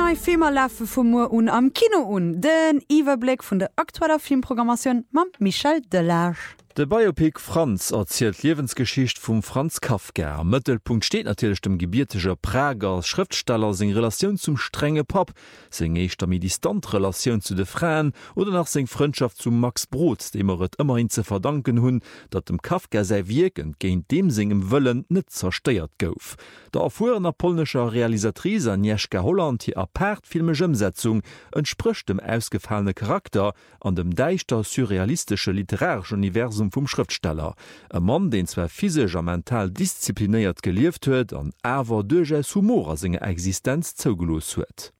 neue Filmerlaufe vom Mo und am Kino und den Überblick von der aktuellen Filmprogrammation mit Michel Delage. De Biopic Franz erzählt Lebensgeschicht vum Franz Kafka. Am Mittelpunkt steht natürlich dem gebiertischer Prager Schriftsteller seg Relation zum strenge Pap, seg eischter mi distant Relation zu de Fraen oder nach seg Freundschaft zu Max Brod, dem et immerhin ze verdanken hunn, dat dem Kafka sei Wirken géint dem singem Wëllen net zersteiert gouf. Der erfuerener polnischer Realisatrice Agnieszka Holland die Apart-Filmegëmsetzung entspricht dem ausgefallene Charakter an dem deichter surrealistische literarische Universum vum Schriftsteller. E Mann, den zwar physisch a mental disziplinéiert gelieft huet, an awer duerges Humor senger Existenz zougelos huet.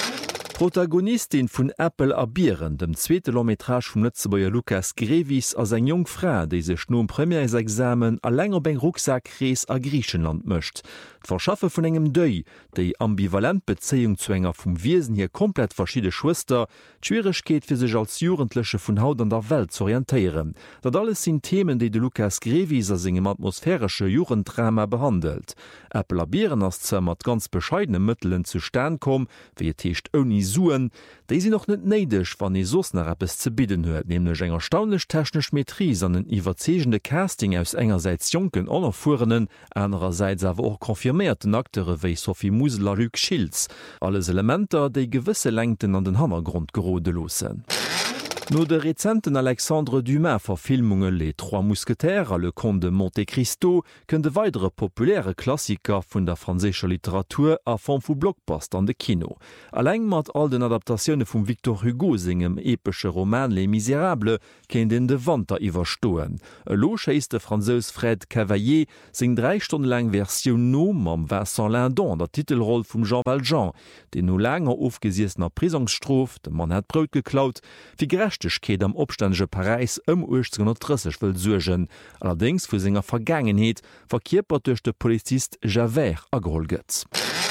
Protagonistin vun Apple abieren, dem zweete Longmetrage vum Lützebauer Lukas Grevis as eng jung Fra, déi sech no Premiersexamen a lenger beng Rucksackrees a Griechenland mëcht. D'Verschaffe vun engem Dëi, déi ambivalent Bezeung zu enger vum Wiesen hier komplett verschiede Schwester, d'Schwierigkeet fir sech als Jugendliche vun Haut an der Welt zu orientieren. Dat alles sind Themen, déi de Lukas Grevis a segem atmosphäresche Jugenddrama behandelt. Apple abieren ass ze mat ganz bescheidene Mëttelen zu Stern kom, wie techt oni Suen, déi sie noch net neidech wann sos nach Appes ze bidden huet, nämlich eng erstaunlich technisch Metrie an den iwwerzegende Casting aus engerseits Jonken anerfuhrenen, andererseits awer auch konfirmierten Akteure wéi Sophie Musel a Luc Schilz, alles Elementer, déi gewisse Längten an den Hammergrund gerode losen. No de rezenten Alexandre Dumas Verfilmunge Les Trois Mousquetaires a Le Comte de Monte Cristo kën de weidere populäre Klassiker vun der franzécher Literatur a form vu Blockbuster an de Kino. Alleng mat all den Adaptationune vum Victor Hugo singem epesche Roman Les Miserables kenint den de Wander iwwerstoen. E loscheiste Französ Fred Cavalier sing 3 Stunden lang Version no am Vincent Lindon an der Titelroll vum Jean Valjean, den no langer ofgesiesener Prisungsstrof, de Mann het Brot geklaut, wie Gerechtigkeit am opständege Paris 1830 will sugen, allerdings vu senger Vergangenheet verkierpert durch de Polizist Javert agroll gëtt.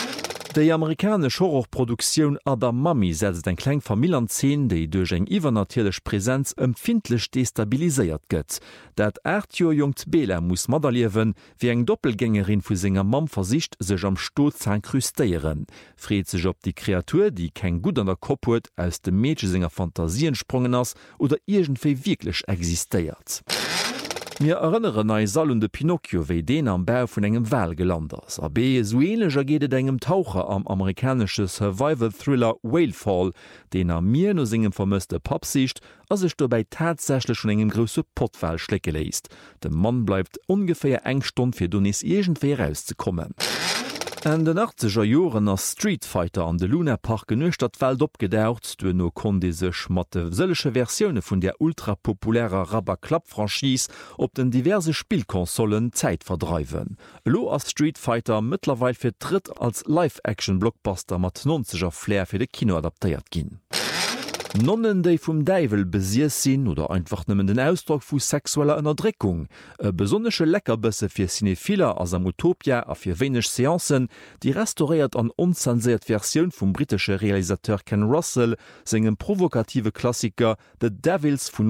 Die amerikanische Horrorproduktion Adam Mami setzt ein klein Familienzen, die durch eng iwwernatierlech Präsenz empfindlich destabilisiert gëtt. Dat 8 Joer jungt Bela muss madaliewen, wie eng Doppelgängerin vu senger Mam versicht sech am Stot zu inkrusteieren. Freet sech op die Kreatur, die kein gut an der Kopf huet, aus dem Mädchen senger Fantasien sprungen ass oder irgendwei wirklich existiert. Mir erinnern ei Salon de Pinocchio wéi den am Bau vun engem Well gelanders. A B so ähnlicher geht engem Taucher am amerikanische Survival-Thriller Whalefall, den mir no singem vermëste Papsicht, as sech dobei tatsächlich schon engem grosse Pottwal schlecke leist. De Mann bleibt ungefähr eng Stund fir Donis irgendwe rauszukommen. En den 80er Joren as Street Fighter an de Lunapark genøcht dat Welt opgedauert, du no kon de sech mat de sëllesche Versionioune vun der ultrapopulärer Rabba-Klapp-Franchise op den diverse Spielkonsolen Zeit verdreiwen. Lo as Street Fighter mittlerweile fir Tritt als Live-Action-Blockbuster mat 90er Flair fir de Kino adaptéiert ginn. Nonnen déi vum Deivel besiers sinn oder einfach nëmmen den Ausdruck vu sexueller Ënnerdreckung. E besonnesche Leckerbësse fir Cinephiler as am Utopia a fir wenigch Seancen, die restauriert an unzensiert Versionioun vum britesche Realisateur Ken Russell segem provokative Klassiker The Devils vun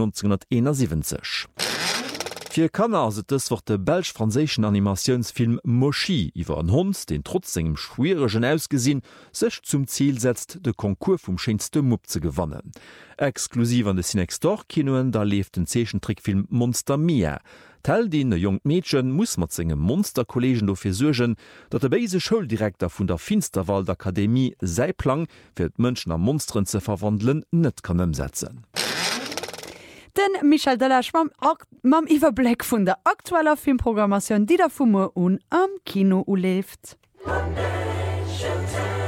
1971. Fir Kanner ass war de belsch-franzéschen Animationsfilm Moshi iwwer en Hund, den trotz engem schwieregen ausgesinn sech zum Ziel setzt, de Konkurs vum scheinste Mupp ze gewannen. Exklusiv an de Cinextor-Kinoen da leef den Zeechentrickfilm Monster Mia. Teldin e jong Mädchen muss mat segem Monsterkollegen dofir sugen, dat der beise Schuldirektor vun der Finsterwald-Akademie sei Plan fir d Mënschen am Monstren ze verwandeln net kann ëmsetzen. Den Michel Delage mam Iwerblick vun der aktueller Filmprogrammation, die der Fumme un am Kino uleft.